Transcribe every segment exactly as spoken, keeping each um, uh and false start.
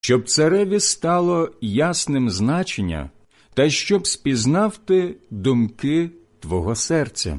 щоб цареві стало ясним значення, та щоб спізнав ти думки твого серця.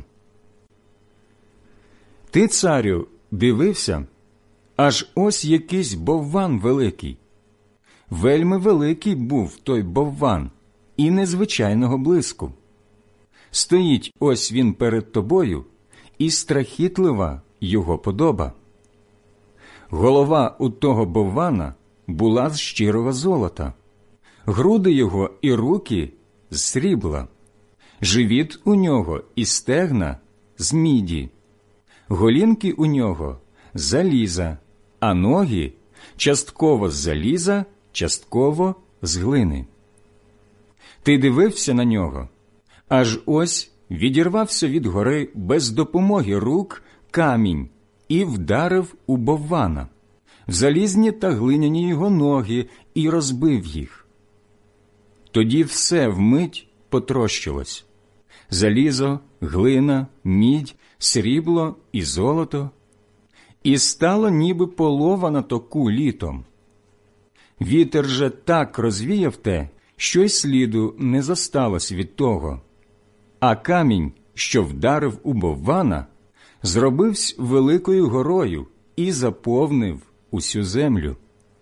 Ти, царю, дивився, аж ось якийсь бовван великий. Вельми великий був той бовван, і незвичайного блиску. Стоїть ось він перед тобою, і страхітлива його подоба. Голова у того боввана була з щирого золота, груди його і руки – з срібла, живіт у нього і стегна – з міді, голінки у нього – з заліза, а ноги – частково з заліза, частково з глини. Ти дивився на нього, аж ось відірвався від гори без допомоги рук камінь і вдарив у боввана, в залізні та глиняні його ноги, і розбив їх. Тоді все вмить потрощилось – залізо, глина, мідь, срібло і золото, і стало ніби полова на току літом. Вітер же так розвіяв те, що й сліду не зосталось від того, а камінь, що вдарив у боввана, зробився великою горою і заповнив усю землю.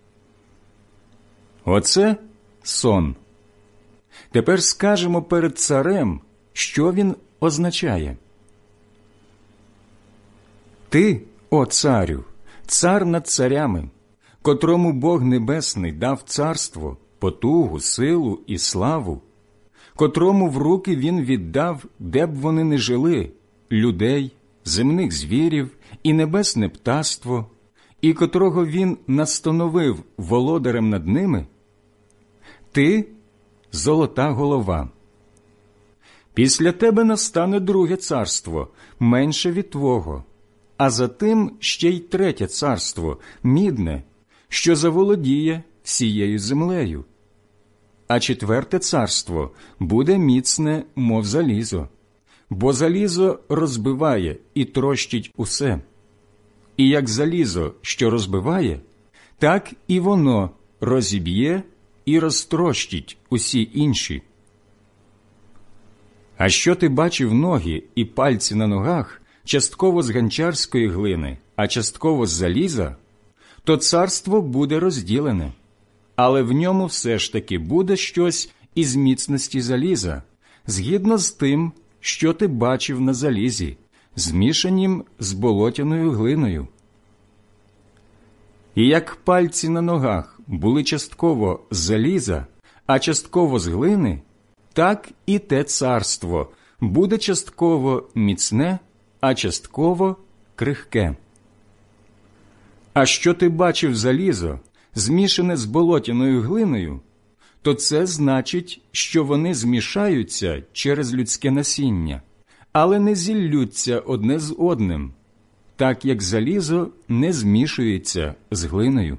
Оце сон. Тепер скажемо перед царем, що він означає. Ти, о царю, цар над царями, котрому Бог Небесний дав царство, потугу, силу і славу, котрому в руки він віддав, де б вони не жили, людей, земних звірів і небесне птаство, і котрого він настановив володарем над ними, ти – золота голова. Після тебе настане друге царство, менше від твого, а за тим ще й третє царство, мідне, що заволодіє всією землею. А четверте царство буде міцне, мов залізо, бо залізо розбиває і трощить усе. І як залізо, що розбиває, так і воно розіб'є і розтрощить усі інші. А що ти бачив ноги і пальці на ногах, частково з гончарської глини, а частково з заліза, то царство буде розділене, але в ньому все ж таки буде щось із міцності заліза, згідно з тим, що ти бачив на залізі, змішанім з болотяною глиною. І як пальці на ногах були частково з заліза, а частково з глини, так і те царство буде частково міцне, а частково крихке. А що ти бачив залізо, змішане з болотяною глиною, то це значить, що вони змішаються через людське насіння, але не зіллються одне з одним, так як залізо не змішується з глиною.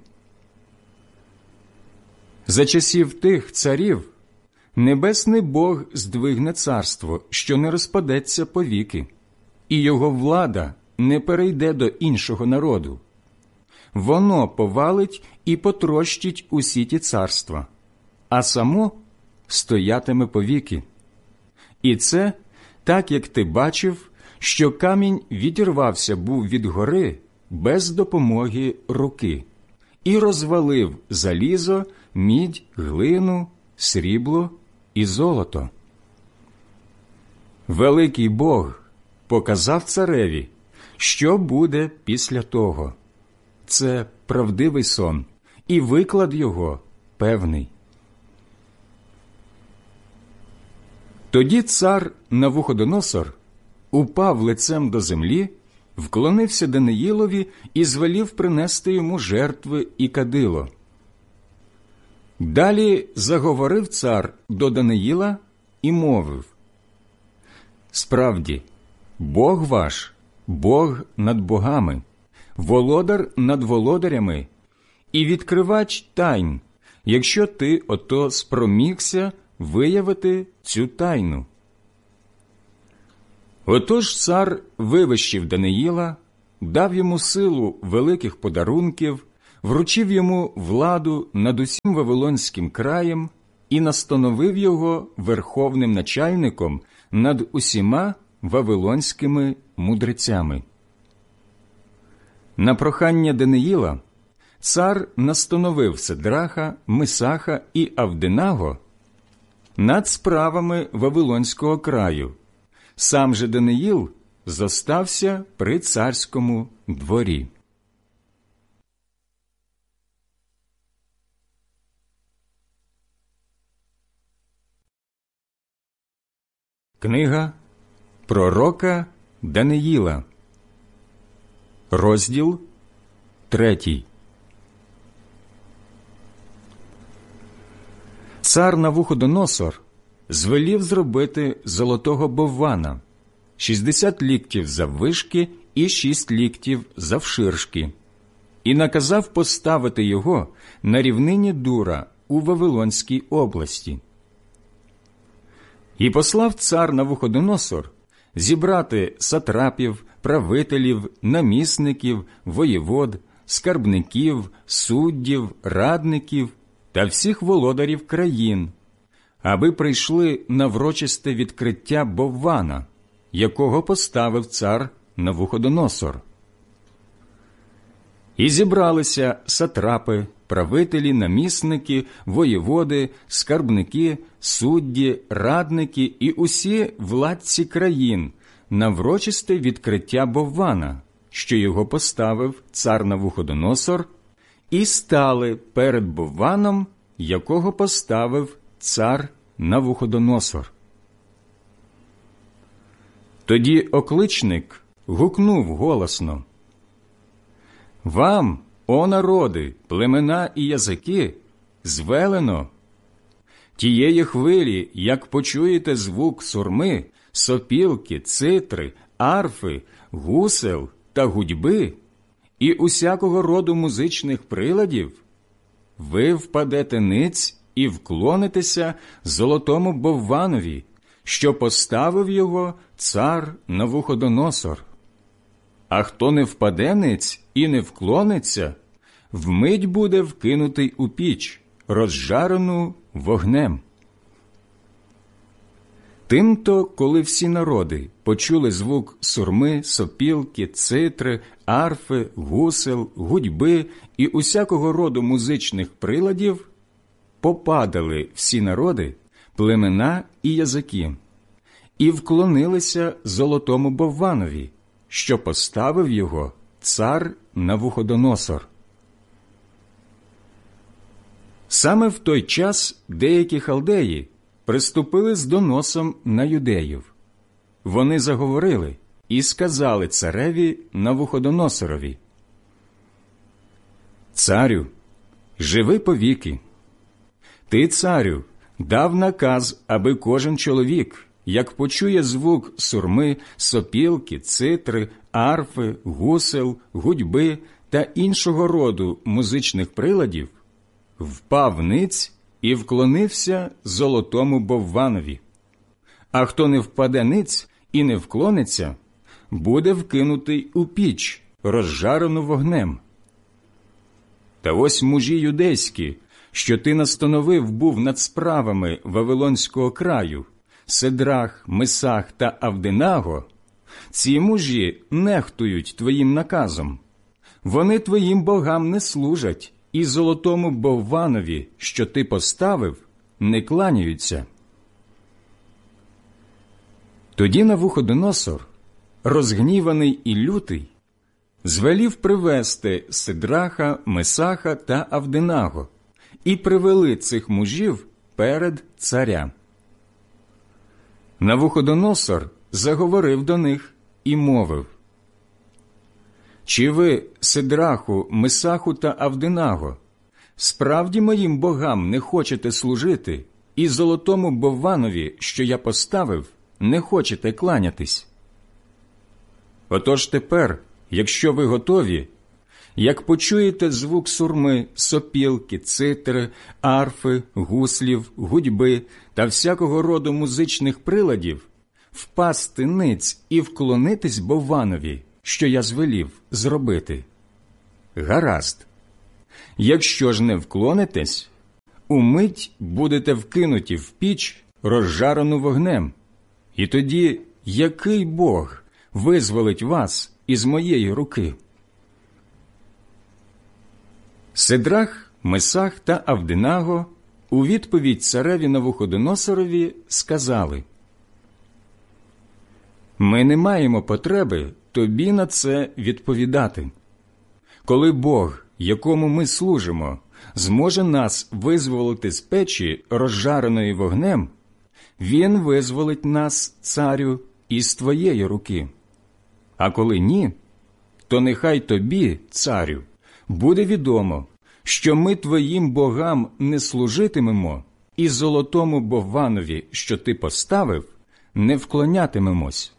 За часів тих царів небесний Бог здвигне царство, що не розпадеться повіки, і його влада не перейде до іншого народу. Воно повалить і потрощить усі ті царства, а само стоятиме повіки. І це так, як ти бачив, що камінь відірвався був від гори без допомоги руки і розвалив залізо, мідь, глину, срібло і золото. Великий Бог показав цареві, що буде після того. Це правдивий сон, і виклад його певний. Тоді цар Навуходоносор упав лицем до землі, вклонився Даниїлові і звелів принести йому жертви і кадило. Далі заговорив цар до Даниїла і мовив: «Справді, Бог ваш, Бог над богами, володар над володарями і відкривач тайн, якщо ти ото спромігся виявити цю тайну». Отож цар вивищив Даниїла, дав йому силу великих подарунків, вручив йому владу над усім Вавилонським краєм і настановив його верховним начальником над усіма вавилонськими мудрецями. На прохання Даниїла цар настановив Сидраха, Мисаха і Авденаго над справами Вавилонського краю. Сам же Даниїл зостався при царському дворі. Книга пророка Даниїла, розділ третій. Цар Навуходоносор звелів зробити золотого боввана, шістдесят ліктів заввишки і шість ліктів завширшки, і наказав поставити його на рівнині Дура у Вавилонській області. І послав цар Навуходоносор зібрати сатрапів, правителів, намісників, воєвод, скарбників, суддів, радників та всіх володарів країн, аби прийшли на врочисте відкриття боввана, якого поставив цар Навуходоносор. І зібралися сатрапи, правителі, намісники, воєводи, скарбники, судді, радники і усі владці країн на врочисте відкриття боввана, що його поставив цар Навуходоносор, і стали перед бовваном, якого поставив цар Навуходоносор. Тоді окличник гукнув голосно: «Вам, о народи, племена і язики, звелено тієї хвилі, як почуєте звук сурми, сопілки, цитри, арфи, гусел та гудьби і усякого роду музичних приладів, ви впадете ниць і вклонитеся золотому бовванові, що поставив його цар Навуходоносор. А хто не впаде ниць і не вклониться, вмить буде вкинутий у піч, розжарену вогнем». Тимто, коли всі народи почули звук сурми, сопілки, цитри, арфи, гусел, гудьби і усякого роду музичних приладів, попадали всі народи, племена і язики, і вклонилися золотому бовванові, що поставив його цар Навуходоносор. Саме в той час деякі халдеї приступили з доносом на юдеїв. Вони заговорили і сказали цареві Навуходоносорові: «Царю, живи повіки. Ти, царю, дав наказ, аби кожен чоловік, як почує звук сурми, сопілки, цитри, арфи, гусел, гудьби та іншого роду музичних приладів, впав ниць і вклонився золотому бовванові. А хто не впаде ниць і не вклониться, буде вкинутий у піч, розжарену вогнем. Та ось мужі юдейські, що ти настановив був над справами Вавилонського краю, Сидрах, Месах та Авденаго, ці мужі нехтують твоїм наказом. Вони твоїм богам не служать, і золотому бовванові, що ти поставив, не кланяються». Тоді Навуходоносор, розгніваний і лютий, звелів привести Сидраха, Месаха та Авденаго, і привели цих мужів перед царя. Навуходоносор заговорив до них і мовив: «Чи ви, Сидраху, Месаху та Авденаго, справді моїм богам не хочете служити, і золотому бовванові, що я поставив, не хочете кланятись? Отож тепер, якщо ви готові, як почуєте звук сурми, сопілки, цитри, арфи, гуслів, гудьби та всякого роду музичних приладів, впасти ниць і вклонитись бовванові, що я звелів зробити. Гаразд. Якщо ж не вклонитесь, умить будете вкинуті в піч, розжарену вогнем. І тоді який Бог визволить вас із моєї руки?» Сидрах, Месах та Авденаго у відповідь цареві Навуходоносорові сказали: «Ми не маємо потреби тобі на це відповідати. Коли Бог, якому ми служимо, зможе нас визволити з печі, розжареної вогнем, Він визволить нас, царю, із твоєї руки. А коли ні, то нехай тобі, царю, буде відомо, що ми твоїм богам не служитимемо і золотому Бовванові, що ти поставив, не вклонятимемось».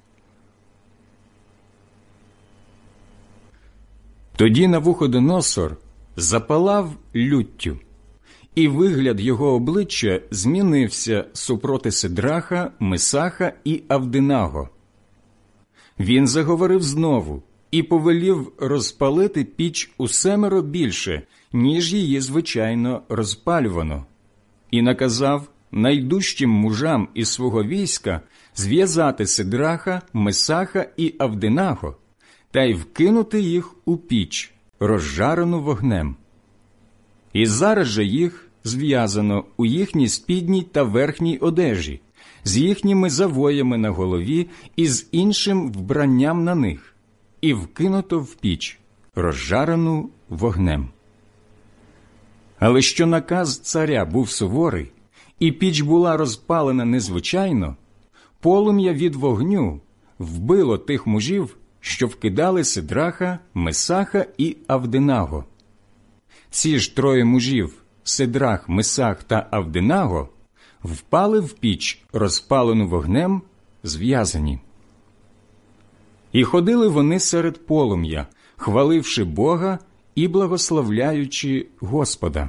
Тоді Навуходоносор запалав люттю, і вигляд його обличчя змінився супроти Сидраха, Месаха і Авденаго. Він заговорив знову і повелів розпалити піч усемеро більше, ніж її звичайно розпалювано, і наказав найдужчим мужам із свого війська зв'язати Сидраха, Месаха і Авденаго та й вкинути їх у піч, розжарену вогнем. І зараз же їх зв'язано у їхній спідній та верхній одежі, з їхніми завоями на голові і з іншим вбранням на них, і вкинуто в піч, розжарену вогнем. Але що наказ царя був суворий, і піч була розпалена незвичайно, полум'я від вогню вбило тих мужів, що вкидали Сидраха, Месаха і Авденаго. Ці ж троє мужів, Сидрах, Месах та Авденаго, впали в піч, розпалену вогнем, зв'язані. І ходили вони серед полум'я, хваливши Бога і благословляючи Господа.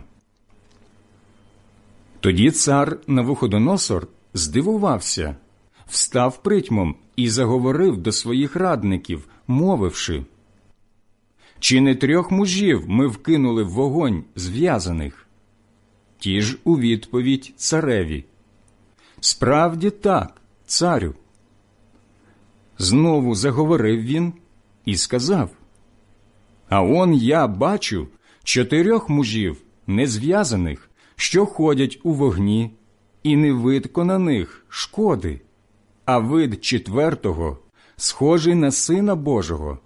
Тоді цар Навуходоносор здивувався, встав притьмом і заговорив до своїх радників, мовивши: «Чи не трьох мужів ми вкинули в вогонь зв'язаних?» Ті ж у відповідь цареві: «Справді так, царю». Знову заговорив він і сказав: «А он я бачу чотирьох мужів незв'язаних, що ходять у вогні, і не видко на них шкоди, а вид четвертого схожий на Сина Божого».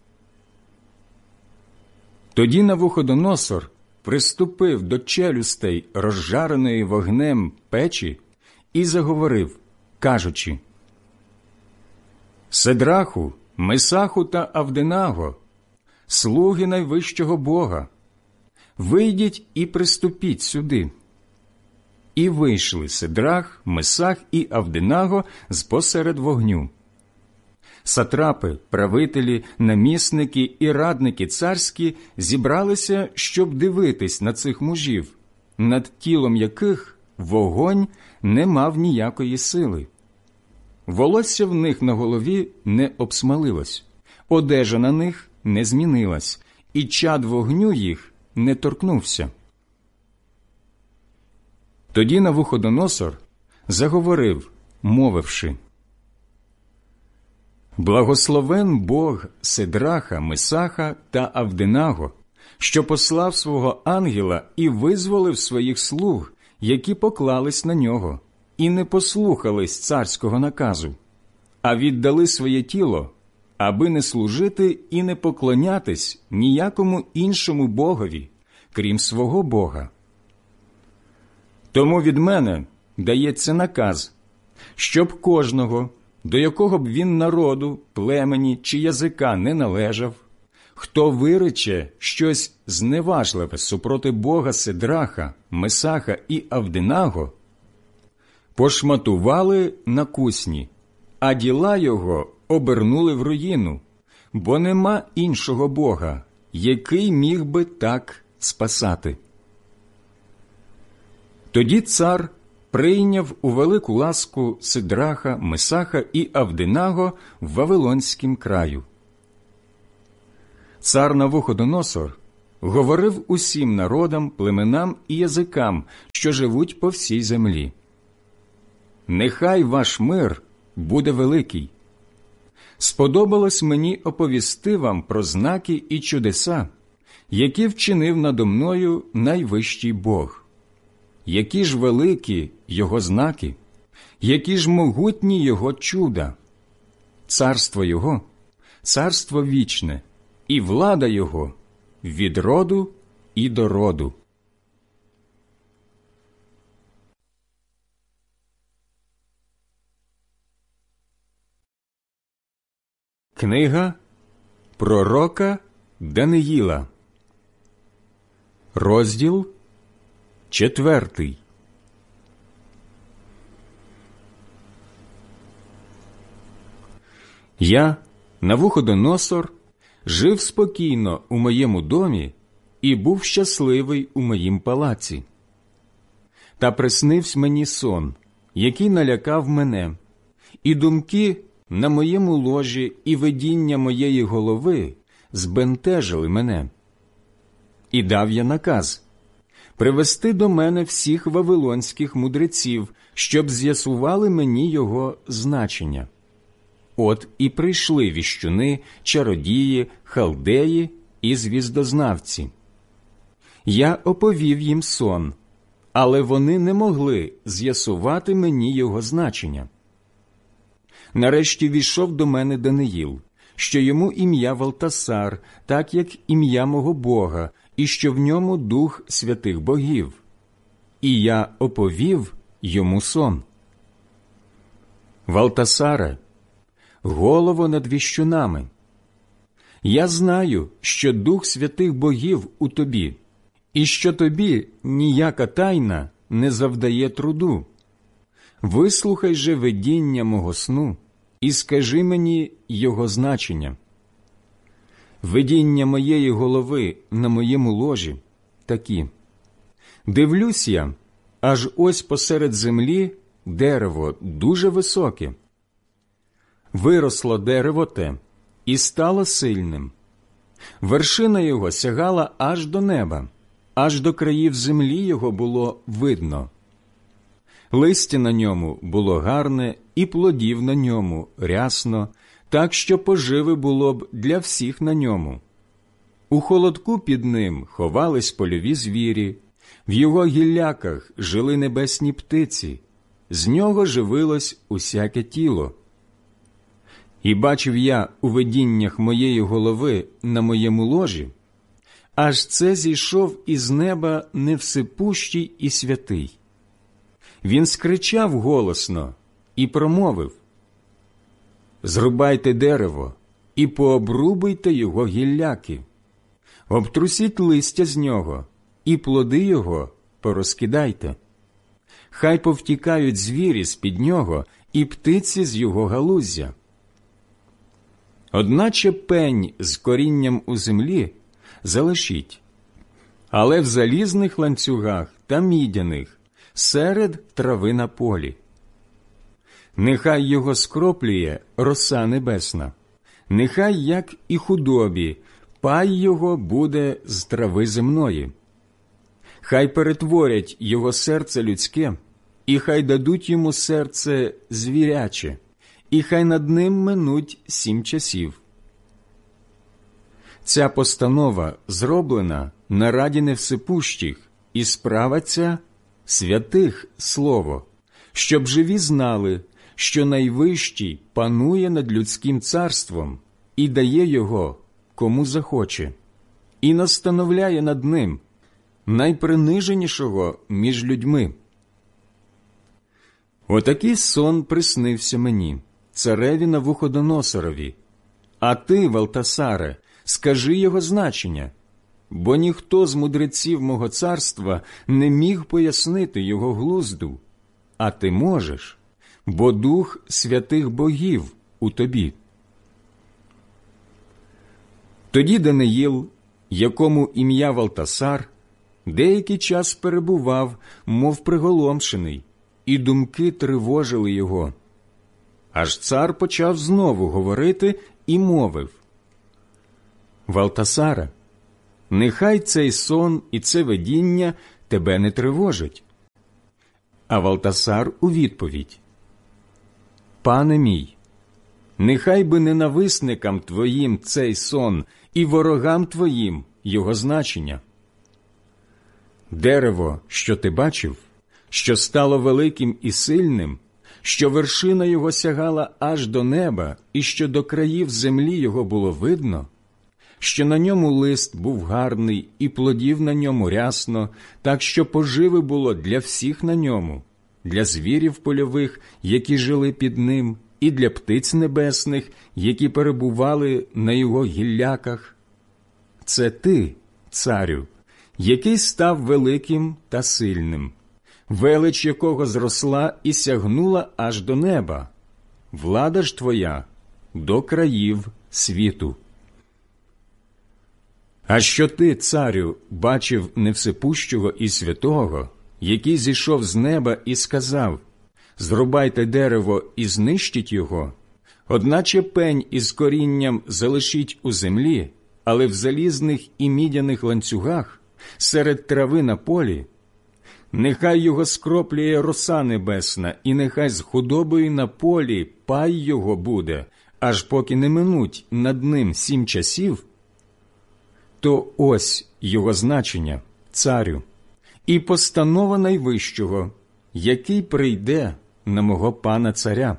Тоді Навуходоносор приступив до челюстей розжареної вогнем печі і заговорив, кажучи: «Сидраху, Месаху та Авденаго, слуги найвищого Бога, вийдіть і приступіть сюди». І вийшли Сидрах, Месах і Авденаго з-посеред вогню. Сатрапи, правителі, намісники і радники царські зібралися, щоб дивитись на цих мужів, над тілом яких вогонь не мав ніякої сили. Волосся в них на голові не обсмалилось, одежа на них не змінилась, і чад вогню їх не торкнувся. Тоді Навуходоносор заговорив, мовивши: «Благословен Бог Сидраха, Месаха та Авденаго, що послав свого ангела і визволив своїх слуг, які поклались на нього, і не послухались царського наказу, а віддали своє тіло, аби не служити і не поклонятись ніякому іншому богові, крім свого Бога. Тому від мене дається наказ, щоб кожного, до якого б він народу, племені чи язика не належав, хто вирече щось зневажливе супроти Бога Сидраха, Месаха і Авденаго, пошматували на кусні, а діла його обернули в руїну, бо нема іншого Бога, який міг би так спасати». Тоді цар прийняв у велику ласку Сидраха, Месаха і Авденаго в Вавилонськім краю. Цар Навуходоносор говорив усім народам, племенам і язикам, що живуть по всій землі. Нехай ваш мир буде великий. Сподобалось мені оповісти вам про знаки і чудеса, які вчинив надо мною найвищий Бог. Які ж великі Його знаки, які ж могутні Його чуда. Царство Його – царство вічне, і влада Його – від роду і до роду. Книга пророка Даниїла, розділ четвертий. Я, Навуходоносор, жив спокійно у моєму домі і був щасливий у моїм палаці. Та приснився мені сон, який налякав мене, і думки на моєму ложі і видіння моєї голови збентежили мене. І дав я наказ привести до мене всіх вавилонських мудреців, щоб з'ясували мені його значення. От і прийшли віщуни, чародії, халдеї і звіздознавці. Я оповів їм сон, але вони не могли з'ясувати мені його значення. Нарешті війшов до мене Даниїл, що йому ім'я Валтасар, так як ім'я мого Бога, і що в ньому дух святих богів. І я оповів йому сон. Валтасаре, голово над віщунами, я знаю, що дух святих богів у тобі, і що тобі ніяка тайна не завдає труду. Вислухай же видіння мого сну і скажи мені його значення. Видіння моєї голови на моєму ложі такі. Дивлюсь я, аж ось посеред землі дерево дуже високе. Виросло дерево те і стало сильним. Вершина його сягала аж до неба, аж до країв землі його було видно. Листя на ньому було гарне, і плодів на ньому рясно, так що поживи було б для всіх на ньому. У холодку під ним ховались польові звірі, в його гілляках жили небесні птиці, з нього живилось усяке тіло. І бачив я у видіннях моєї голови на моєму ложі, аж це зійшов із неба невсипущий і святий. Він скричав голосно і промовив: «Зрубайте дерево і пообрубуйте його гілляки, обтрусіть листя з нього і плоди його порозкидайте. Хай повтікають звірі з-під нього і птиці з його галуздя. Одначе пень з корінням у землі залишіть, але в залізних ланцюгах та мідяних, серед трави на полі. Нехай його скроплює роса небесна, нехай, як і худобі, пай його буде з трави земної. Хай перетворять його серце людське, і хай дадуть йому серце звіряче, і хай над ним минуть сім часів. Ця постанова зроблена на раді невсипущих, і справа ця святих слово, щоб живі знали, що Найвищий панує над людським царством і дає його кому захоче, і настановляє над ним найприниженішого між людьми. Отакий сон приснився мені, цареві Навуходоносорові. А ти, Валтасаре, скажи його значення, бо ніхто з мудреців мого царства не міг пояснити його глузду, а ти можеш, бо дух святих богів у тобі». Тоді Даниїл, якому ім'я Валтасар, деякий час перебував, мов приголомшений, і думки тривожили його. Аж цар почав знову говорити і мовив: «Валтасаре, нехай цей сон і це видіння тебе не тривожить. А Валтасар у відповідь: Пане мій, нехай би ненависникам твоїм цей сон і ворогам твоїм його значення. Дерево, що ти бачив, що стало великим і сильним, що вершина його сягала аж до неба, і що до країв землі його було видно, що на ньому лист був гарний, і плодів на ньому рясно, так що поживи було для всіх на ньому, для звірів польових, які жили під ним, і для птиць небесних, які перебували на його гілляках. Це ти, царю, який став великим та сильним, велич якого зросла і сягнула аж до неба, влада ж твоя до країв світу. А що ти, царю, бачив Невсепущого і Святого, який зійшов з неба і сказав: «Зрубайте дерево і знищіть його, одначе пень із корінням залишіть у землі, але в залізних і мідяних ланцюгах, серед трави на полі, нехай його скроплює роса небесна, і нехай з худобою на полі пай його буде, аж поки не минуть над ним сім часів», то ось його значення, царю, і постанова найвищого, який прийде на мого пана царя.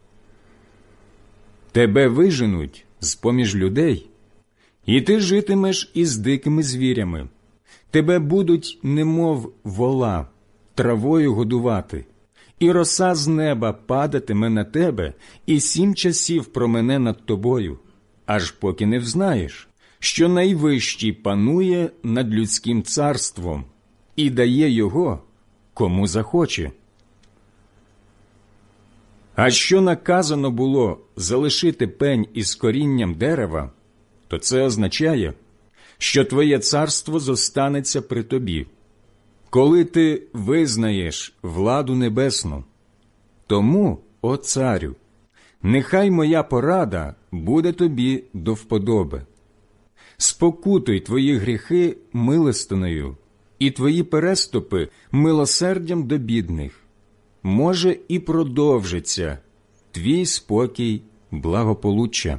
Тебе виженуть з-поміж людей, і ти житимеш із дикими звірями. Тебе будуть, немов вола, травою годувати, і роса з неба падатиме на тебе, і сім часів промене над тобою, аж поки не взнаєш, що найвищий панує над людським царством і дає його, кому захоче. А що наказано було залишити пень із корінням дерева, то це означає, що твоє царство зостанеться при тобі, коли ти визнаєш владу небесну. Тому, о царю, нехай моя порада буде тобі до вподоби. Спокутуй твої гріхи милостиною, і твої переступи милосердям до бідних. Може, і продовжиться твій спокій благополуччя.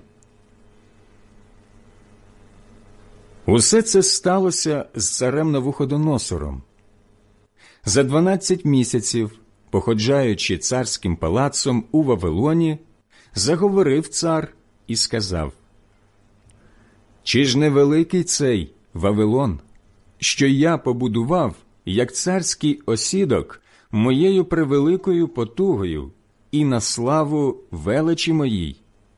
Усе це сталося з царем Навуходоносором. За дванадцять місяців, походжаючи царським палацом у Вавилоні, заговорив цар і сказав: «Чи ж не великий цей Вавилон, що я побудував, як царський осідок, моєю превеликою потугою і на славу величі моїй?»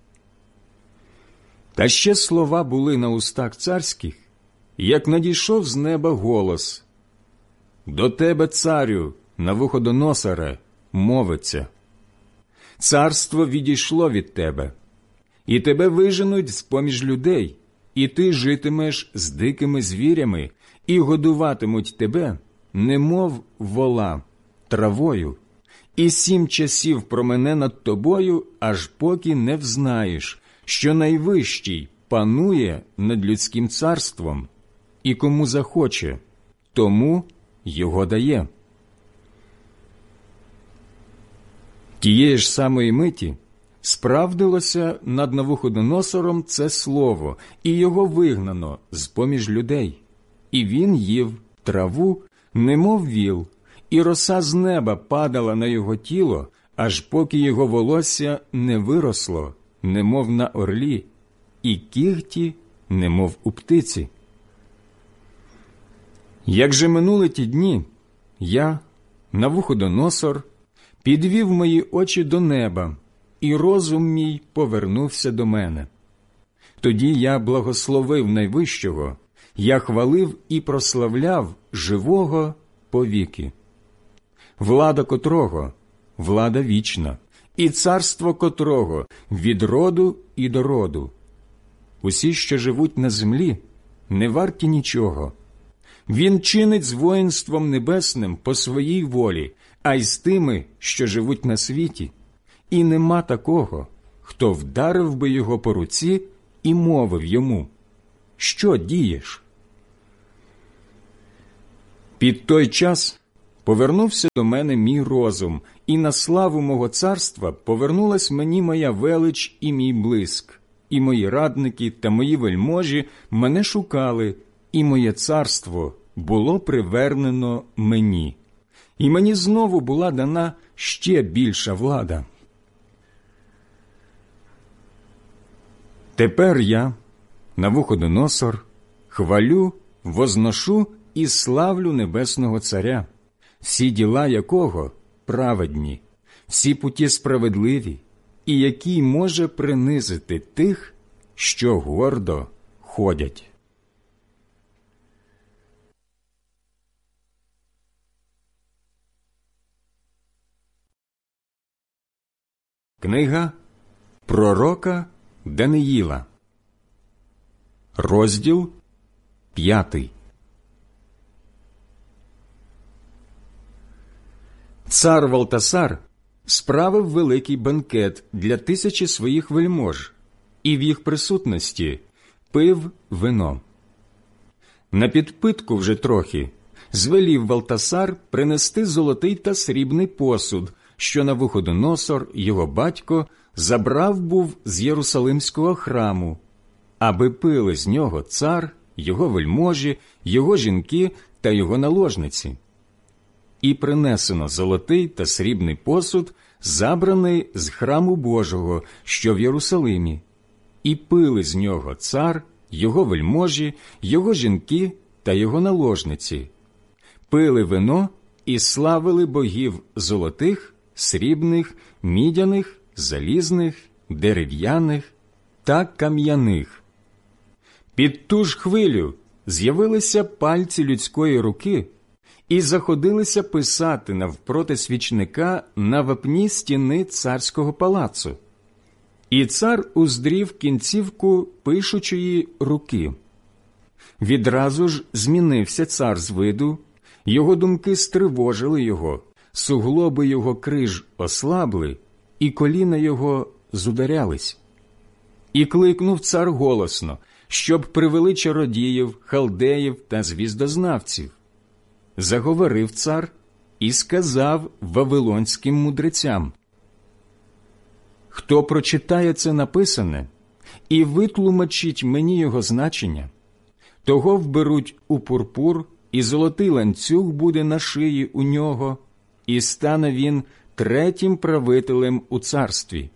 Та ще слова були на устах царських, як надійшов з неба голос: «До тебе, царю, Навуходоносоре, мовиться: царство відійшло від тебе, і тебе виженуть з-поміж людей, і ти житимеш з дикими звірями, і годуватимуть тебе, немов вола, травою, і сім часів промене над тобою, аж поки не взнаєш, що найвищий панує над людським царством, і кому захоче, тому його дає». Тієї ж самої миті справдилося над Навуходоносором це слово, і його вигнано з-поміж людей. І він їв траву, немов віл, і роса з неба падала на його тіло, аж поки його волосся не виросло, немов на орлі, і кігті, немов у птиці. Як же минули ті дні, я, Навуходоносор, підвів мої очі до неба, і розум мій повернувся до мене. Тоді я благословив Найвищого, я хвалив і прославляв живого повіки. Влада котрого – влада вічна, і царство котрого – від роду і до роду. Усі, що живуть на землі, не варті нічого. Він чинить з воїнством небесним по своїй волі, а й з тими, що живуть на світі. І нема такого, хто вдарив би його по руці і мовив йому: «Що дієш?» Під той час повернувся до мене мій розум, і на славу мого царства повернулась мені моя велич і мій блиск, і мої радники та мої вельможі мене шукали, і моє царство було привернено мені, і мені знову була дана ще більша влада. Тепер я, Навуходоносор, хвалю, возношу і славлю Небесного Царя, всі діла якого праведні, всі путі справедливі, і який може принизити тих, що гордо ходять. Книга пророка Даниїла, розділ п'ятий. Цар Валтасар справив великий бенкет для тисячі своїх вельмож, і в їх присутності пив вино. На підпитку вже трохи звелів Валтасар принести золотий та срібний посуд, що Навуходоносор, його батько, забрав був з Єрусалимського храму, аби пили з нього цар, його вельможі, його жінки та його наложниці. І принесено золотий та срібний посуд, забраний з храму Божого, що в Єрусалимі, і пили з нього цар, його вельможі, його жінки та його наложниці. Пили вино і славили богів золотих, срібних, мідяних, залізних, дерев'яних та кам'яних. Під ту ж хвилю з'явилися пальці людської руки і заходилися писати навпроти свічника на вапні стіни царського палацу. І цар уздрів кінцівку пишучої руки. Відразу ж змінився цар з виду, його думки стривожили його, суглоби його криж ослабли, і коліна його зударялись. І кликнув цар голосно, щоб привели чародіїв, халдеїв та звіздознавців. Заговорив цар і сказав вавилонським мудрецям: «Хто прочитає це написане і витлумачить мені його значення, того вберуть у пурпур, і золотий ланцюг буде на шиї у нього, і стане він третім правителем у царстві».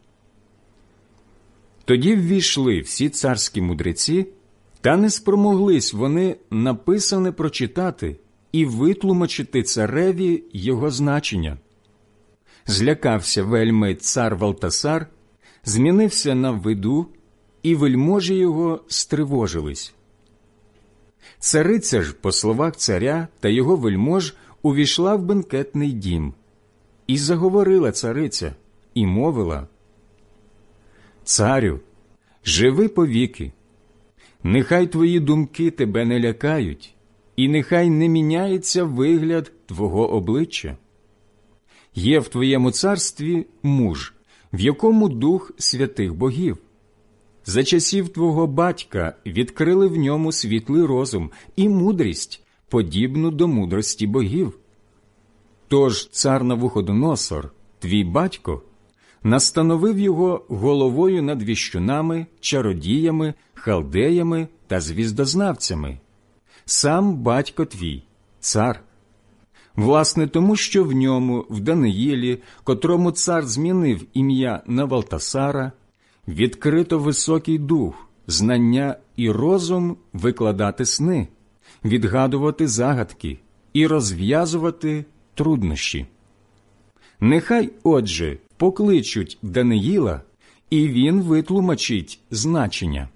Тоді ввійшли всі царські мудреці, та не спромоглись вони написане прочитати і витлумачити цареві його значення. Злякався вельми цар Валтасар, змінився на виду, і вельможі його стривожились. Цариця ж, по словах царя та його вельмож, увійшла в бенкетний дім. І заговорила цариця, і мовила: «Царю, живи повіки, нехай твої думки тебе не лякають, і нехай не міняється вигляд твого обличчя. Є в твоєму царстві муж, в якому дух святих богів. За часів твого батька відкрили в ньому світлий розум і мудрість, подібну до мудрості богів. Тож цар Навуходоносор, твій батько, настановив його головою над віщунами, чародіями, халдеями та звіздознавцями. Сам батько твій, цар. Власне тому, що в ньому, в Даниїлі, котрому цар змінив ім'я на Валтасара, відкрито високий дух, знання і розум викладати сни, відгадувати загадки і розв'язувати труднощі. Нехай, отже, покличуть Даниїла, і він витлумачить значення».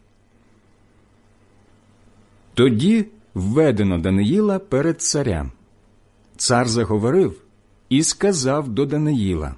Тоді введено Даниїла перед царем. Цар заговорив і сказав до Даниїла: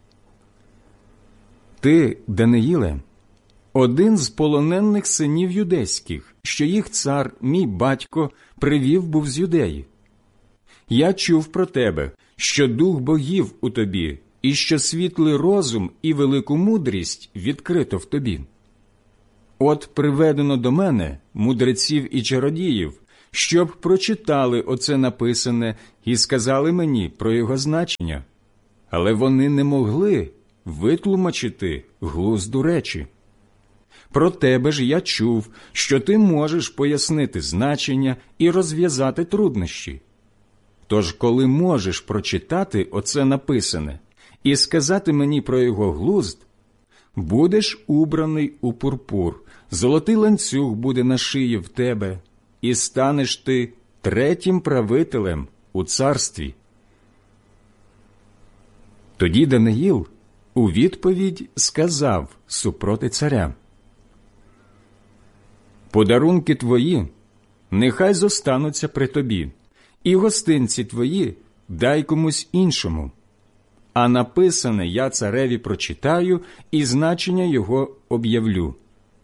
«Ти, Даниїле, один з полонених синів юдейських, що їх цар, мій батько, привів був з Юдеї. Я чув про тебе, що дух богів у тобі, і що світлий розум і велику мудрість відкрито в тобі. От приведено до мене мудреців і чародіїв, щоб прочитали оце написане і сказали мені про його значення, але вони не могли витлумачити глузду речі. Про тебе ж я чув, що ти можеш пояснити значення і розв'язати труднощі. Тож, коли можеш прочитати оце написане і сказати мені про його глузд, будеш убраний у пурпур, золотий ланцюг буде на шиї в тебе, і станеш ти третім правителем у царстві. Тоді Даниїл у відповідь сказав супроти царя: «Подарунки твої нехай зостануться при тобі, і гостинці твої дай комусь іншому. А написане я цареві прочитаю, і значення його об'явлю.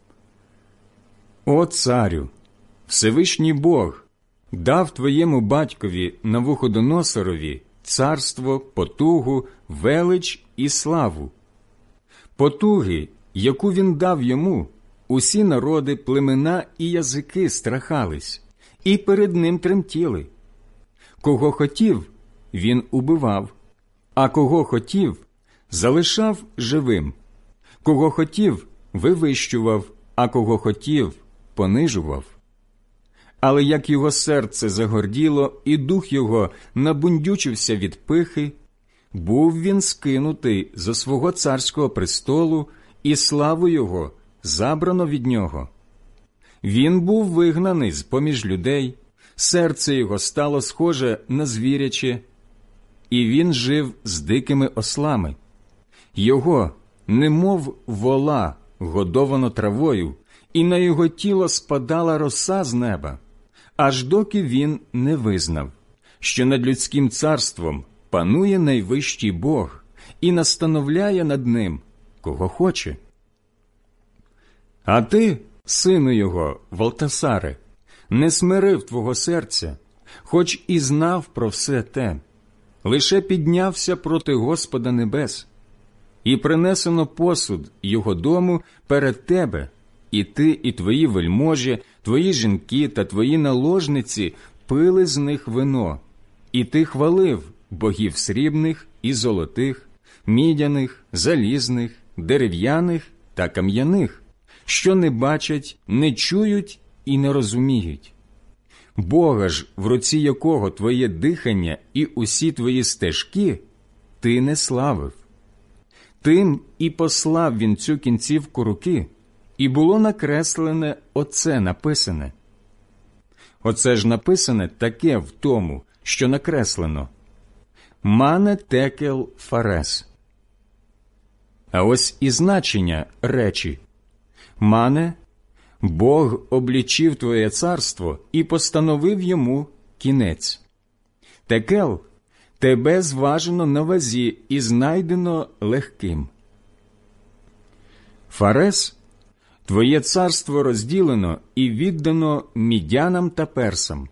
О царю, Всевишній Бог дав твоєму батькові Навуходоносорові царство, потугу, велич і славу. Потуги, яку він дав йому, усі народи, племена і язики страхались, і перед ним тремтіли. Кого хотів, він убивав, а кого хотів, залишав живим. Кого хотів, вивищував, а кого хотів, понижував. Але як його серце загорділо, і дух його набундючився від пихи, був він скинутий зо свого царського престолу, і славу його забрано від нього. Він був вигнаний з-поміж людей, серце його стало схоже на звіряче, і він жив з дикими ослами. Його, немов вола, годовано травою, і на його тіло спадала роса з неба, аж доки він не визнав, що над людським царством панує найвищий Бог і настановляє над ним, кого хоче. А ти, сину його, Валтасаре, не смирив твого серця, хоч і знав про все те, лише піднявся проти Господа небес, і принесено посуд його дому перед тебе, і ти, і твої вельможі, твої жінки та твої наложниці пили з них вино, і ти хвалив богів срібних і золотих, мідяних, залізних, дерев'яних та кам'яних, що не бачать, не чують і не розуміють. Бога ж, в руці якого твоє дихання і усі твої стежки, ти не славив. Тим і послав він цю кінцівку руки, і було накреслене оце написане. Оце ж написане таке в тому, що накреслено: «Мане текел фарес». А ось і значення речі: «Мане, Бог облічив твоє царство і постановив йому кінець. Текел, тебе зважено на вазі і знайдено легким. Фарес, твоє царство розділено і віддано мідянам та персам».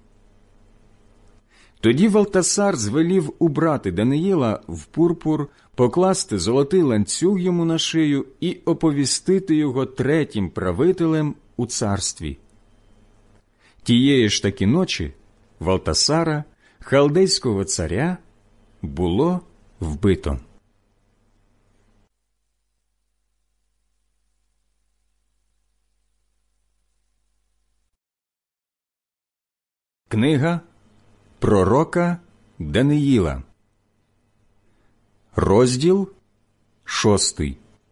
Тоді Валтасар звелів убрати Даниїла в пурпур, покласти золотий ланцюг йому на шию і оповістити його третім правителем у царстві. Тієї ж таки ночі Валтасара, халдейського царя, було вбито. Книга пророка Даниїла, розділ шостий.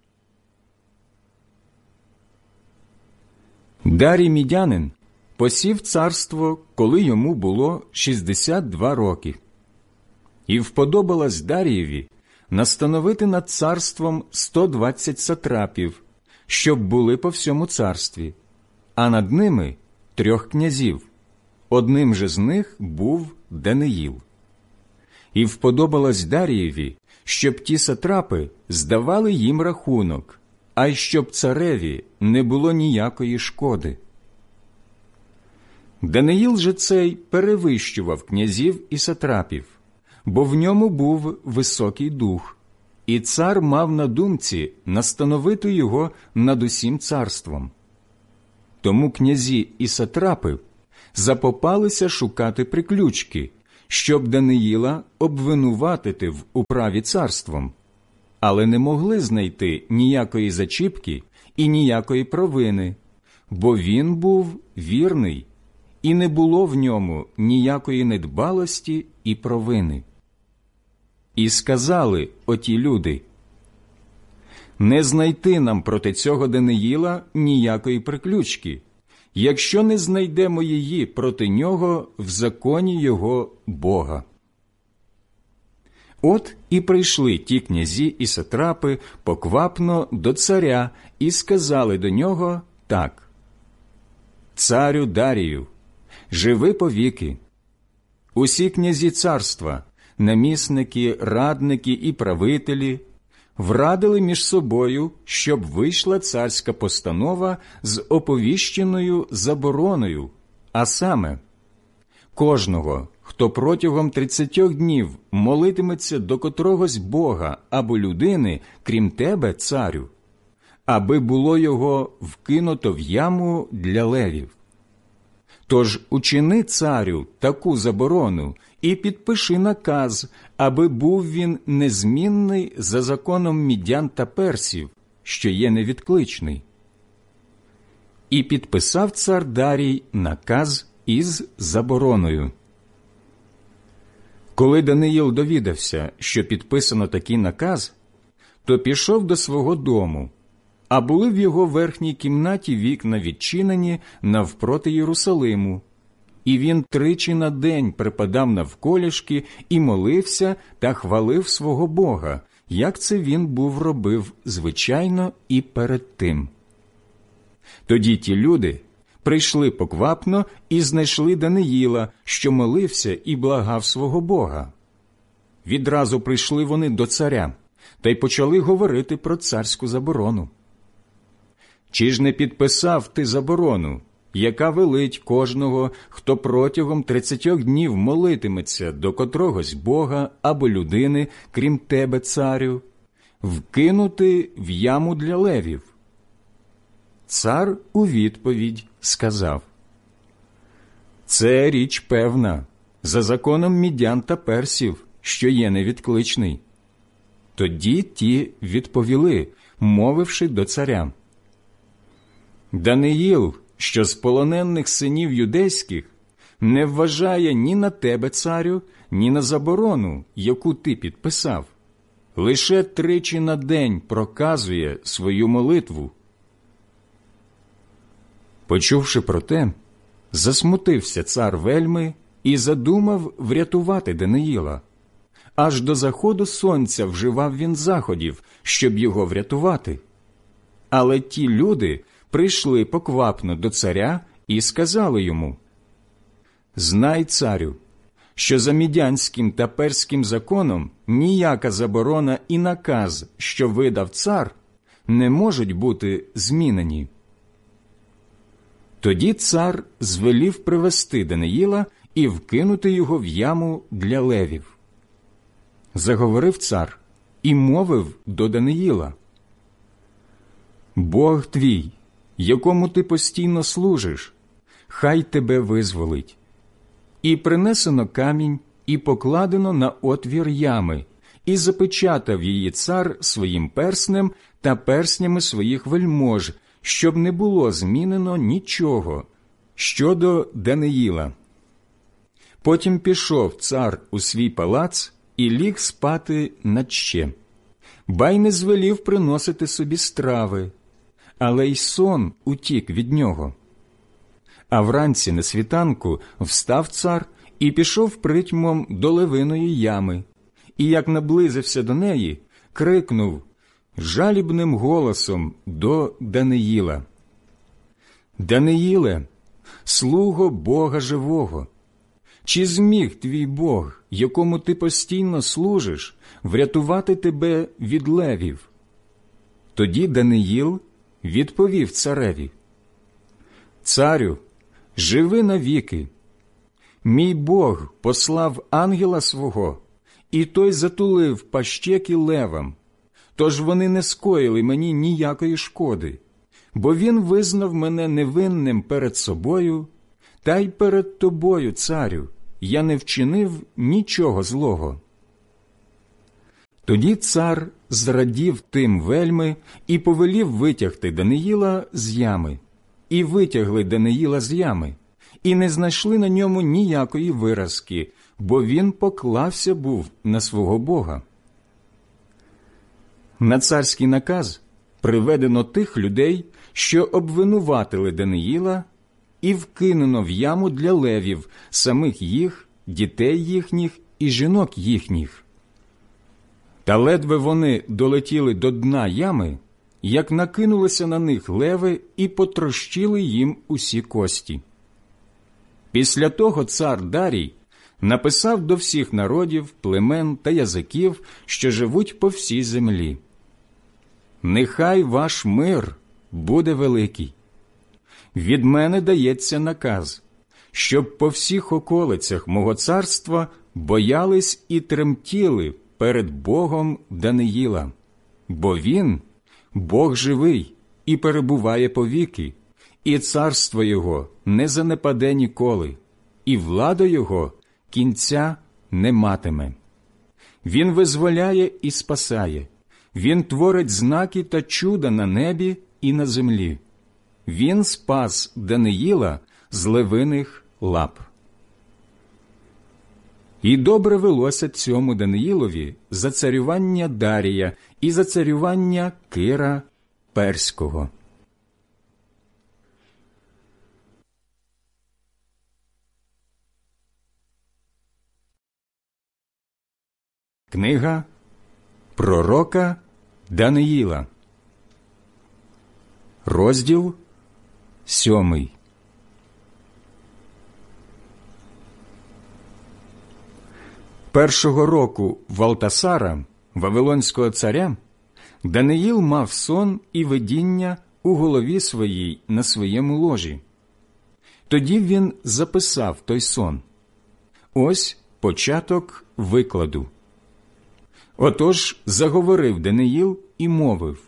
Дарій мідянин посів царство, коли йому було шістдесят два роки. І вподобалось Дарієві настановити над царством сто двадцять сатрапів, щоб були по всьому царстві, а над ними трьох князів. Одним же з них був Даниїл. І вподобалось Дарієві, щоб ті сатрапи здавали їм рахунок, а й щоб цареві не було ніякої шкоди. Даниїл же цей перевищував князів і сатрапів, бо в ньому був високий дух, і цар мав на думці настановити його над усім царством. Тому князі і сатрапи запопалися шукати приключки, щоб Даниїла обвинуватити в управі царством, але не могли знайти ніякої зачіпки і ніякої провини, бо він був вірний, і не було в ньому ніякої недбалості і провини. І сказали оті люди: «Не знайти нам проти цього Даниїла ніякої приключки, якщо не знайдемо її проти нього в законі його Бога». От і прийшли ті князі і сатрапи поквапно до царя і сказали до нього так: «Царю Дарію, живи повіки. Усі князі царства, намісники, радники і правителі врадили між собою, щоб вийшла царська постанова з оповіщеною забороною, а саме: кожного, хто протягом тридцятьох днів молитиметься до котрогось бога або людини, крім тебе, царю, аби було його вкинуто в яму для левів. Тож учини, царю, таку заборону і підпиши наказ, аби був він незмінний за законом мідян та персів, що є невідкличний». І підписав цар Дарій наказ із забороною. Коли Даниїл довідався, що підписано такий наказ, то пішов до свого дому, а були в його верхній кімнаті вікна відчинені навпроти Єрусалиму, і він тричі на день припадав навколішки і молився та хвалив свого Бога, як це він був робив звичайно і перед тим. Тоді ті люди прийшли поквапно і знайшли Даниїла, що молився і благав свого Бога. Відразу прийшли вони до царя та й почали говорити про царську заборону. «Чи ж не підписав ти заборону, яка велить кожного, хто протягом тридцятьох днів молитиметься до котрогось бога або людини, крім тебе, царю, вкинути в яму для левів?» Цар у відповідь сказав: «Це річ певна, за законом мідян та персів, що є невідкличний». Тоді ті відповіли, мовивши до царя: «Даниїл, що з полонених синів юдейських, не вважає ні на тебе, царю, ні на заборону, яку ти підписав. Лише тричі на день проказує свою молитву». Почувши про те, засмутився цар вельми і задумав врятувати Даниїла. Аж до заходу сонця вживав він заходів, щоб його врятувати. Але ті люди прийшли поквапно до царя і сказали йому: «Знай, царю, що за мідянським та перським законом ніяка заборона і наказ, що видав цар, не можуть бути змінені». Тоді цар звелів привести Даниїла і вкинути його в яму для левів. Заговорив цар і мовив до Даниїла: «Бог твій, якому ти постійно служиш, хай тебе визволить». І принесено камінь, і покладено на отвір ями, і запечатав її цар своїм перснем та перснями своїх вельмож, щоб не було змінено нічого щодо Даниїла. Потім пішов цар у свій палац і ліг спати наче, ба й не звелів приносити собі страви, але й сон утік від нього. А вранці на світанку встав цар і пішов притьмом до левиної ями, і як наблизився до неї, крикнув жалібним голосом до Даниїла: «Даниїле, слуго Бога живого, чи зміг твій Бог, якому ти постійно служиш, врятувати тебе від левів?» Тоді Даниїл відповів цареві: «Царю, живи навіки. Мій Бог послав ангела свого, і той затулив пащеки левам, тож вони не скоїли мені ніякої шкоди, бо він визнав мене невинним перед собою та й перед тобою, царю, я не вчинив нічого злого». Тоді цар зрадів тим вельми і повелів витягти Даниїла з ями. І витягли Даниїла з ями, і не знайшли на ньому ніякої виразки, бо він поклався був на свого Бога. На царський наказ приведено тих людей, що обвинуватили Даниїла, і вкинено в яму для левів, самих їх, дітей їхніх і жінок їхніх. Та ледве вони долетіли до дна ями, як накинулися на них леви і потрощили їм усі кості. Після того цар Дарій написав до всіх народів, племен та язиків, що живуть по всій землі: «Нехай ваш мир буде великий. Від мене дається наказ, щоб по всіх околицях мого царства боялись і тремтіли перед Богом Даниїла, бо він – Бог живий і перебуває повіки, і царство його не занепаде ніколи, і влада його кінця не матиме. Він визволяє і спасає, він творить знаки та чуда на небі і на землі. Він спас Даниїла з левиних лап». І добре велося цьому Даниїлові за царювання Дарія і за царювання Кира Перського. Книга пророка Даниїла, розділ сьомий. Першого року Валтасара, Вавилонського царя, Даниїл мав сон і видіння у голові своїй на своєму ложі. Тоді він записав той сон. Ось початок викладу. Отож заговорив Даниїл і мовив: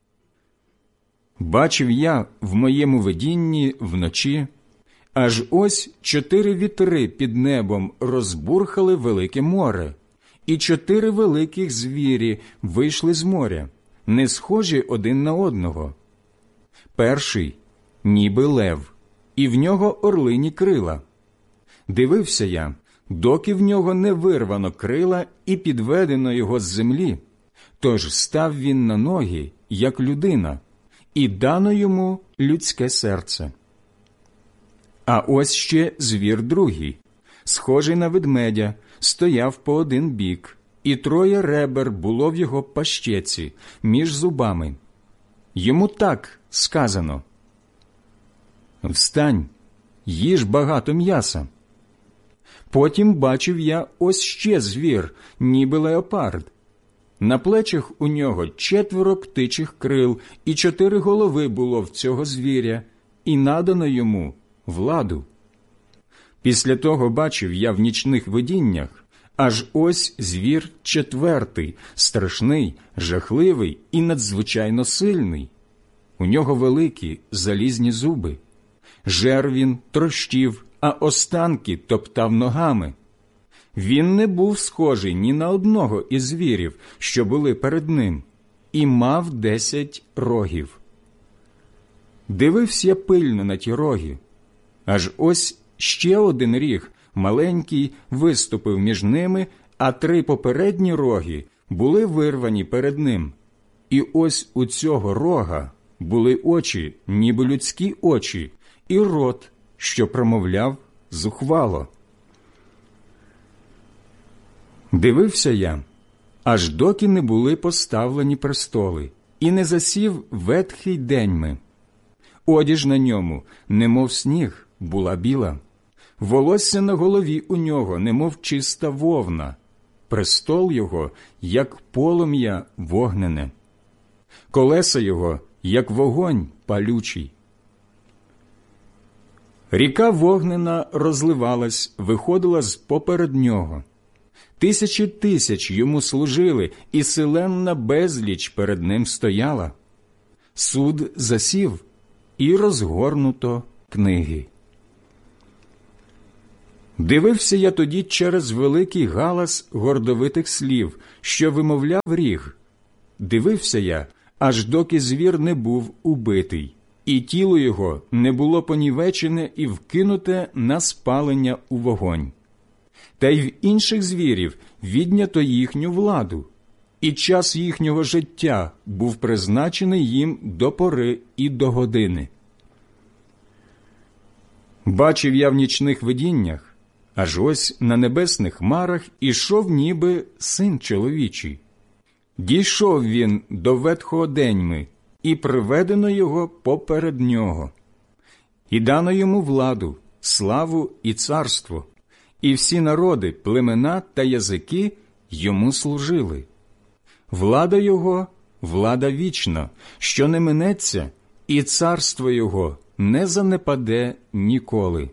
«Бачив я в моєму видінні вночі, аж ось чотири вітри під небом розбурхали велике море, і чотири великих звірі вийшли з моря, не схожі один на одного. Перший – ніби лев, і в нього орлині крила. Дивився я, доки в нього не вирвано крила і підведено його з землі, тож став він на ноги, як людина, і дано йому людське серце. А ось ще звір другий, схожий на ведмедя, стояв по один бік, і троє ребер було в його пащеці, між зубами. Йому так сказано: «Встань, їж багато м'яса». Потім бачив я ось ще звір, ніби леопард. На плечах у нього четверо птичих крил, і чотири голови було в цього звіря, і надано йому владу. Після того бачив я в нічних видіннях, аж ось звір четвертий, страшний, жахливий і надзвичайно сильний. У нього великі залізні зуби. Жер він, трощив, а останки топтав ногами. Він не був схожий ні на одного із звірів, що були перед ним, і мав десять рогів. Дивився я пильно на ті роги. Аж ось ще один ріг, маленький, виступив між ними, а три попередні роги були вирвані перед ним. І ось у цього рога були очі, ніби людські очі, і рот, що промовляв зухвало. Дивився я, аж доки не були поставлені престоли, і не засів ветхий деньми. Одіж на ньому, немов сніг, була біла. Волосся на голові у нього, немов чиста вовна. Престол його, як полум'я вогнене. Колеса його, як вогонь палючий. Ріка вогнена розливалась, виходила з поперед нього. Тисячі тисяч йому служили, і селенна безліч перед ним стояла. Суд засів, і розгорнуто книги. Дивився я тоді через великий галас гордовитих слів, що вимовляв ріг. Дивився я, аж доки звір не був убитий, і тіло його не було понівечене і вкинуте на спалення у вогонь. Та й в інших звірів віднято їхню владу, і час їхнього життя був призначений їм до пори і до години. Бачив я в нічних видіннях, аж ось на небесних хмарах ішов ніби син чоловічий. Дійшов він до ветхого деньми, і приведено його поперед нього. І дано йому владу, славу і царство, і всі народи, племена та язики йому служили. Влада його – влада вічна, що не минеться, і царство його не занепаде ніколи.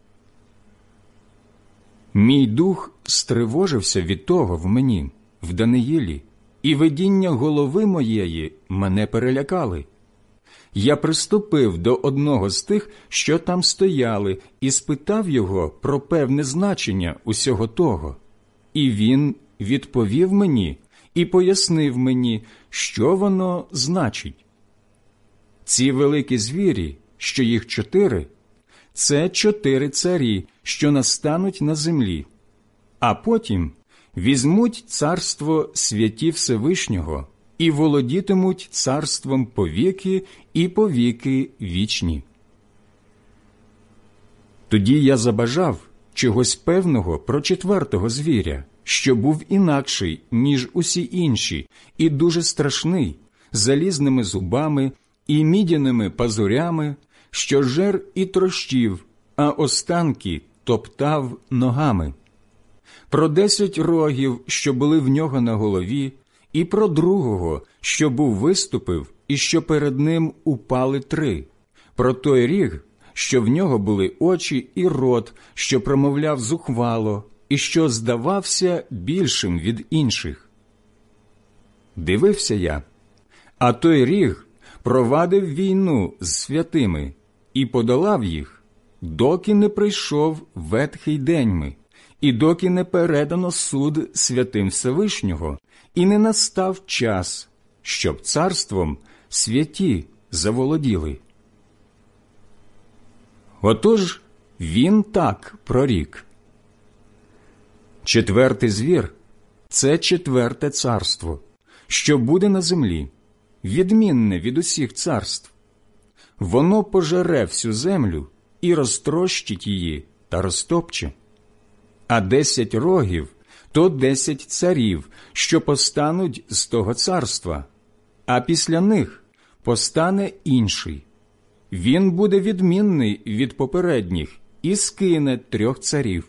Мій дух стривожився від того в мені, в Даниїлі, і видіння голови моєї мене перелякали. Я приступив до одного з тих, що там стояли, і спитав його про певне значення усього того. І він відповів мені і пояснив мені, що воно значить. Ці великі звірі, що їх чотири, це чотири царі, що настануть на землі, а потім візьмуть царство святі Всевишнього і володітимуть царством повіки і повіки вічні. Тоді я забажав чогось певного про четвертого звіря, що був інакший, ніж усі інші, і дуже страшний, залізними зубами і мідяними пазурями, що жер і трощив, а останки топтав ногами. Про десять рогів, що були в нього на голові, і про другого, що був виступив, і що перед ним упали три, про той ріг, що в нього були очі і рот, що промовляв зухвало, і що здавався більшим від інших. Дивився я, а той ріг провадив війну з святими і подолав їх, доки не прийшов ветхий деньми, і доки не передано суд святим Всевишнього, і не настав час, щоб царством святі заволоділи. Отож він так прорік. Четвертий звір – це четверте царство, що буде на землі, відмінне від усіх царств. Воно пожере всю землю і розтрощить її та розтопче. А десять рогів – то десять царів, що постануть з того царства, а після них постане інший. Він буде відмінний від попередніх і скине трьох царів.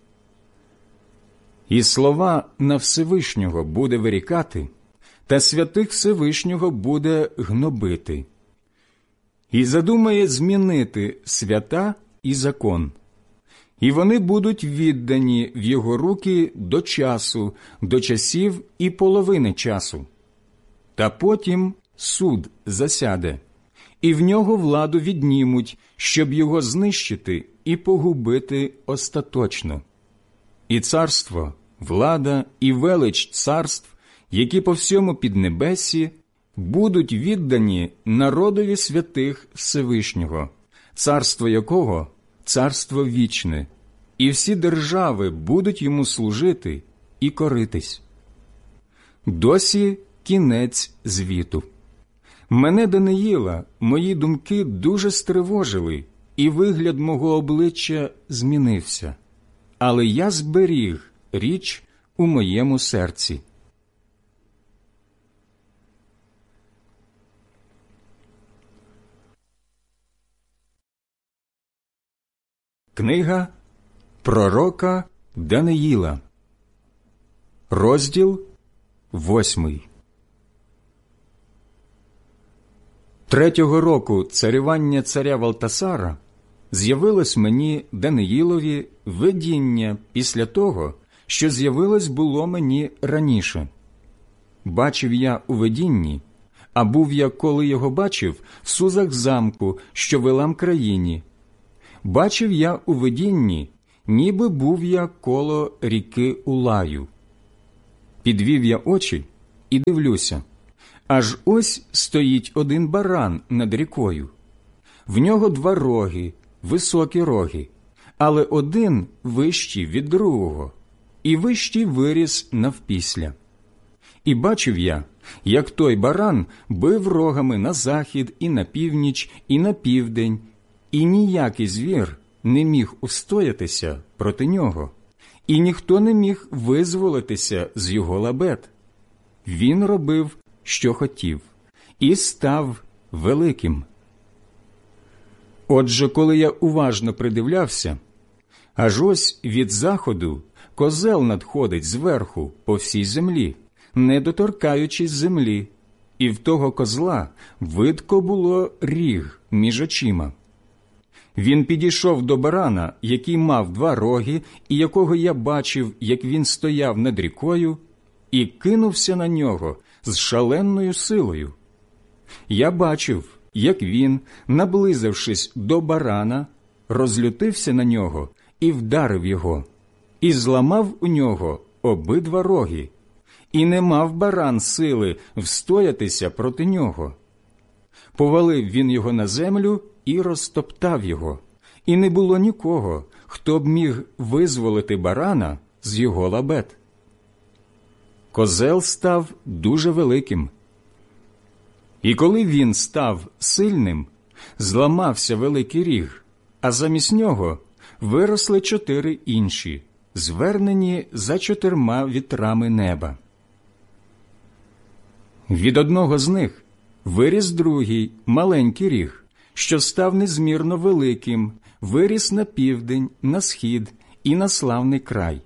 І слова на Всевишнього буде вирікати, та святих Всевишнього буде гнобити. І задумає змінити свята і закон. І вони будуть віддані в його руки до часу, до часів і половини часу. Та потім суд засяде, і в нього владу віднімуть, щоб його знищити і погубити остаточно. І царство, влада і велич царств, які по всьому піднебесі, будуть віддані народові святих Всевишнього, царство якого – царство вічне, і всі держави будуть йому служити і коритись. Досі кінець звіту. Мене, Даниїла, мої думки дуже стривожили, і вигляд мого обличчя змінився. Але я зберіг річ у моєму серці. Книга пророка Даниїла, розділ восьмий. Третього року царювання царя Валтасара з'явилось мені, Даниїлові, видіння після того, що з'явилось було мені раніше. Бачив я у видінні, а був я, коли його бачив, в сузах замку, що в Елам країні. Бачив я у видінні, ніби був я коло ріки Улаю. Підвів я очі і дивлюся, аж ось стоїть один баран над рікою. В нього два роги, високі роги, але один вищий від другого, і вищий виріс навпісля. І бачив я, як той баран бив рогами на захід і на північ, і на південь, і ніякий звір не міг устоятися проти нього, і ніхто не міг визволитися з його лабет. Він робив, що хотів, і став великим. Отже, коли я уважно придивлявся, аж ось від заходу козел надходить зверху по всій землі, не доторкаючись землі, і в того козла видко було ріг між очима. Він підійшов до барана, який мав два роги, і якого я бачив, як він стояв над рікою, і кинувся на нього з шаленою силою. Я бачив, як він, наблизившись до барана, розлютився на нього і вдарив його, і зламав у нього обидва роги, і не мав баран сили встоятися проти нього. Повалив він його на землю і розтоптав його, і не було нікого, хто б міг визволити барана з його лабет. Козел став дуже великим. І коли він став сильним, зламався великий ріг, а замість нього виросли чотири інші, звернені за чотирма вітрами неба. Від одного з них виріс другий, маленький ріг, що став незмірно великим, виріс на південь, на схід і на славний край.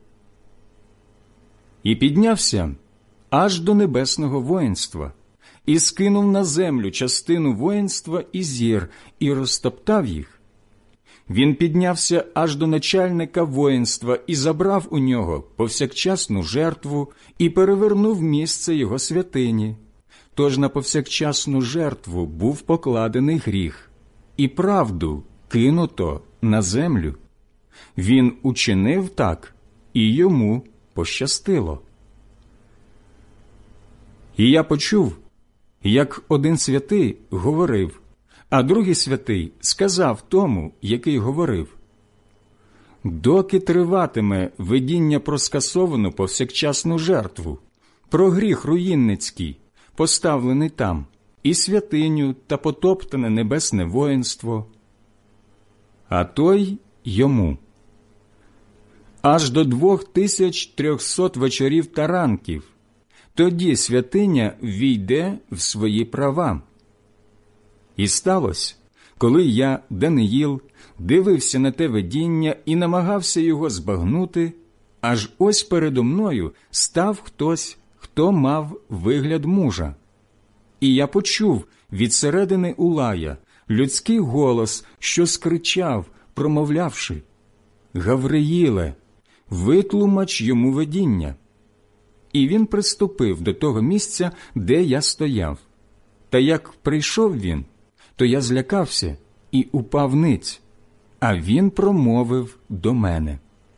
І піднявся аж до небесного воїнства, і скинув на землю частину воїнства і зір, і розтоптав їх. Він піднявся аж до начальника воїнства і забрав у нього повсякчасну жертву і перевернув місце його святині. Тож на повсякчасну жертву був покладений гріх, і правду кинуто на землю. Він учинив так, і йому пощастило. І я почув, як один святий говорив, а другий святий сказав тому, який говорив: «Доки триватиме видіння про скасовану повсякчасну жертву, про гріх руїнницький, поставлений там, і святиню та потоптане небесне воїнство?» А той йому: «Аж до двох тисяч трьохсот вечорів та ранків, тоді святиня війде в свої права». І сталося, коли я, Даниїл, дивився на те видіння і намагався його збагнути, аж ось передо мною став хтось, хто мав вигляд мужа. І я почув від середини Улая людський голос, що скричав, промовлявши: «Гавриїле, витлумач йому видіння». І він приступив до того місця, де я стояв. Та як прийшов він, то я злякався і упав ниць, а він промовив до мене: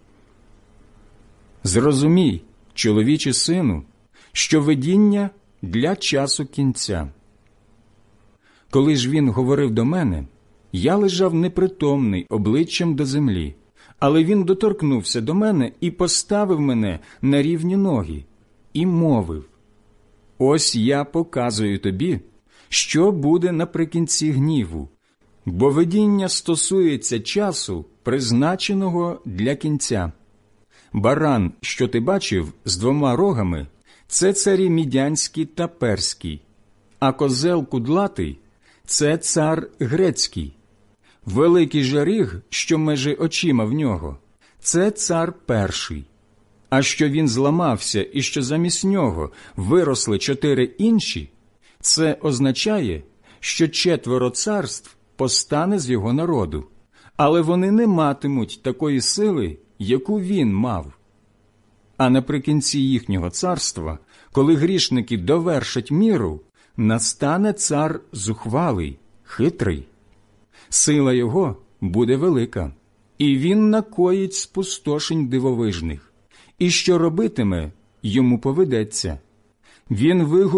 «Зрозумій, чоловіче сину, що видіння для часу кінця». Коли ж він говорив до мене, я лежав непритомний обличчям до землі, але він доторкнувся до мене і поставив мене на рівні ноги, і мовив: «Ось я показую тобі, що буде наприкінці гніву, бо видіння стосується часу, призначеного для кінця. Баран, що ти бачив з двома рогами, це царі Мідянський та Перський, а козел кудлатий – це цар Грецький. Великий же ріг, що межи очима в нього – це цар Перший. А що він зламався і що замість нього виросли чотири інші, це означає, що четверо царств постане з його народу, але вони не матимуть такої сили, яку він мав. А наприкінці їхнього царства, коли грішники довершать міру, настане цар зухвалий, хитрий. Сила його буде велика, і він накоїть спустошень дивовижних, і що робитиме, йому поведеться. Він вигубить